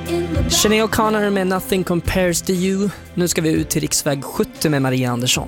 Sinéad O'Connor med Nothing Compares to You. Nu ska vi ut till riksväg 70 med Maria Andersson.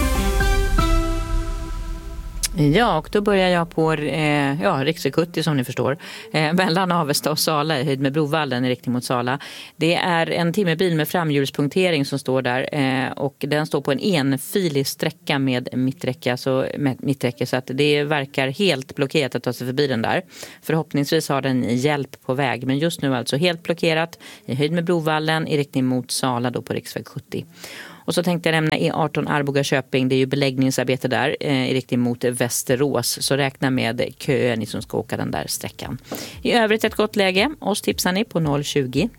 Ja, och då börjar jag på riksväg 70 som ni förstår. Mellan Avesta och Sala i höjd med Brovallen i riktning mot Sala. Det är en timmerbil med framhjulspunktering som står där. Och den står på en enfilig sträcka med mitträcke så att det verkar helt blockerat att ta sig förbi den där. Förhoppningsvis har den hjälp på väg, men just nu alltså helt blockerat i höjd med Brovallen i riktning mot Sala då på riksväg 70. Och så tänkte jag nämna E18 Arboga-Köping. Det är ju beläggningsarbete där i riktning mot Västerås. Så räkna med köer ni som ska åka den där sträckan. I övrigt ett gott läge. Oss tipsar ni på 020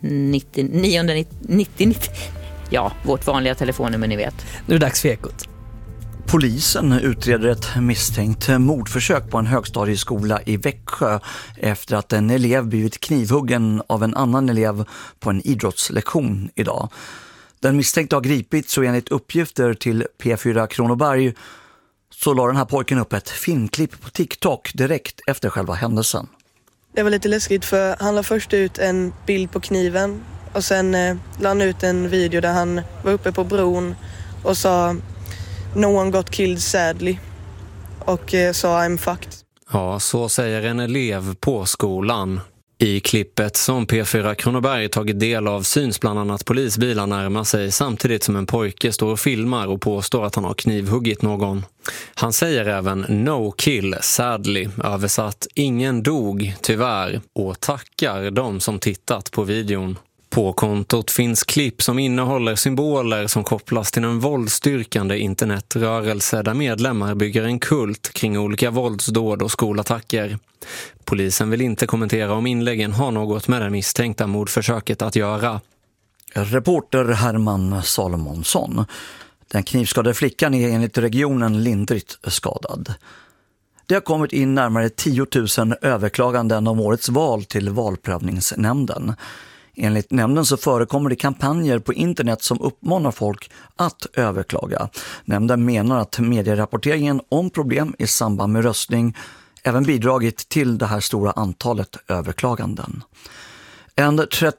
990. Ja, vårt vanliga telefonnummer ni vet. Nu är det dags för Ekot. Polisen utreder ett misstänkt mordförsök på en högstadieskola i Växjö efter att en elev blivit knivhuggen av en annan elev på en idrottslektion idag. Den misstänkte har gripits och enligt uppgifter till P4 Kronoberg så la den här pojken upp ett filmklipp på TikTok direkt efter själva händelsen. Det var lite läskigt för han la först ut en bild på kniven och sen la han ut en video där han var uppe på bron och sa "No one got killed sadly" och sa "I'm fucked". Ja, så säger en elev på skolan. I klippet som P4 Kronoberg tagit del av syns bland annat polisbilar närma sig samtidigt som en pojke står och filmar och påstår att han har knivhuggit någon. Han säger även "no kill sadly", översatt "ingen dog tyvärr", och tackar de som tittat på videon. På kontot finns klipp som innehåller symboler som kopplas till en våldsstyrkande internetrörelse där medlemmar bygger en kult kring olika våldsdåd och skolattacker. Polisen vill inte kommentera om inläggen har något med det misstänkta mordförsöket att göra. Reporter Herman Salomonsson. Den knivskadade flickan är enligt regionen lindrigt skadad. Det har kommit in närmare 10 000 överklaganden om årets val till valprövningsnämnden. Enligt nämnden så förekommer det kampanjer på internet som uppmanar folk att överklaga. Nämnden menar att medierapporteringen om problem i samband med röstning även bidragit till det här stora antalet överklaganden. En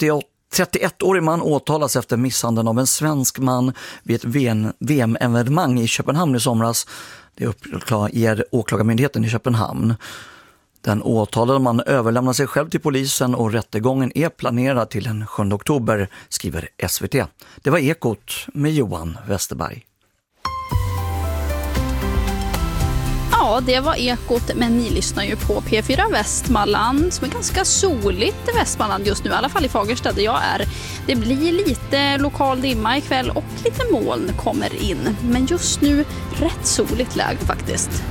31-årig man åtalas efter misshandeln av en svensk man vid ett VM-evenemang i Köpenhamn i somras. Det uppger åklagarmyndigheten i Köpenhamn. Den åtalade man överlämnar sig själv till polisen och rättegången är planerad till den 7 oktober, skriver SVT. Det var Ekot med Johan Westerberg. Ja, det var Ekot, men ni lyssnar ju på P4 Västmanland som är ganska soligt i Västmanland just nu, i alla fall i Fagersta där jag är. Det blir lite lokal dimma ikväll och lite moln kommer in, men just nu rätt soligt läge faktiskt.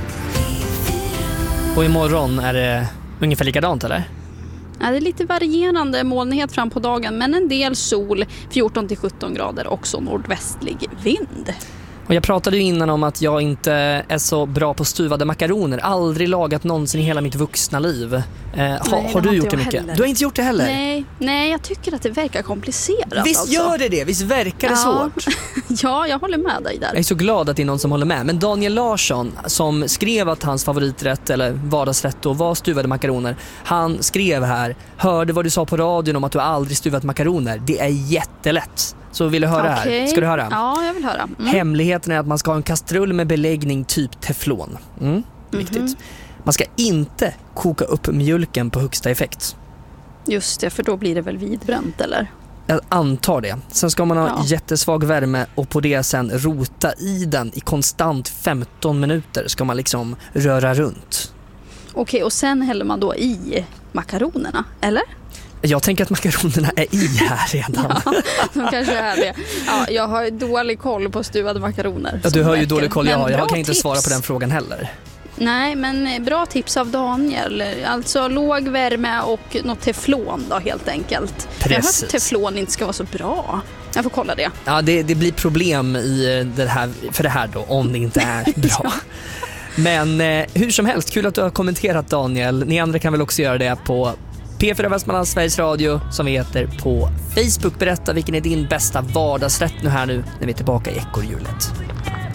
Och imorgon är det ungefär likadant, eller? Ja, det är lite varierande molnighet fram på dagen, men en del sol, 14-17 grader, också nordvästlig vind. Och jag pratade ju innan om att jag inte är så bra på stuvade makaroner. Aldrig lagat någonsin i hela mitt vuxna liv. Har du gjort det mycket? Heller. Du har inte gjort det heller? Nej, jag tycker att det verkar komplicerat. Visst alltså. gör det? Visst verkar det svårt? Ja, jag håller med dig där. Jag är så glad att det är någon som håller med. Men Daniel Larsson, som skrev att hans favoriträtt eller vardagsrätt då var stuvade makaroner. Han skrev här: hörde vad du sa på radion om att du aldrig stuvat makaroner. Det är jättelätt. Så vill du höra här? Ska du höra? Ja, jag vill höra. Hemligheten är att man ska ha en kastrull med beläggning typ teflon. Viktigt. Man ska inte koka upp mjölken på högsta effekt. Just det, för då blir det väl vidbränt, eller? Jag antar det. Sen ska man ha jättesvag värme och på det sen rota i den i konstant 15 minuter ska man liksom röra runt. Okej, och sen häller man då i makaronerna, eller? Jag tänker att makaronerna är i här redan. Ja, de kanske är det. Ja, jag har dålig koll på stuvade makaroner. Ja, du har ju dålig koll. Jag kan inte tips. svara på den frågan heller. Nej, men bra tips av Daniel. Alltså låg värme och något teflon då helt enkelt. Precis. Jag har hört att teflon inte ska vara så bra. Jag får kolla det. Ja, det blir problem i det här, för det här då, om det inte är bra. Men hur som helst, kul att du har kommenterat, Daniel. Ni andra kan väl också göra det på P4 Västmanland Sveriges Radio, som vi heter på Facebook. Berätta vilken är din bästa vardagsrätt nu när vi är tillbaka i ekorrhjulet.